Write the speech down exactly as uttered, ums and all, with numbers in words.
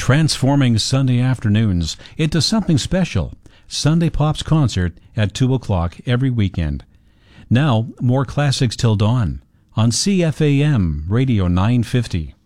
transforming Sunday afternoons into something special. Sunday Pop's concert at two o'clock every weekend. Now, more classics till dawn on C F A M Radio nine fifty.